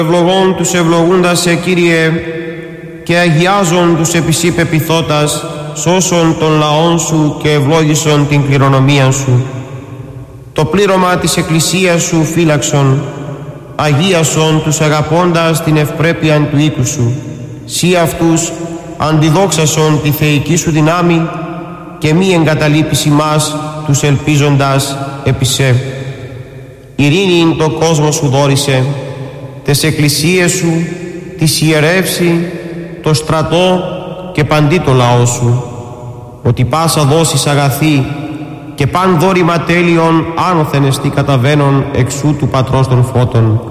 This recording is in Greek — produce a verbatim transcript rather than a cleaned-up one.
Ευλογών τους ευλογούντας σε Κύριε, και αγιάζον τους επισή πεπιθώτας, σώσον των λαών σου και ευλόγησον την κληρονομία σου. Το πλήρωμα της Εκκλησίας σου φύλαξον, αγίασον τους αγαπώντας την ευπρέπεια του οίκου σου. Σύ αυτούς αντιδόξασον τη θεϊκή σου δυνάμει και μη εγκαταλείπεις ημάς τους ελπίζοντας επί σε. Ειρήνην το κόσμο σου δώρισε, τες εκκλησίες σου, της ιερεύσει, το στρατό και παντί το λαό σου, ότι πάσα δόσεις αγαθή και παν δόρημα τέλειον άνωθεν εστί καταβαίνον εξού του Πατρός των Φώτων.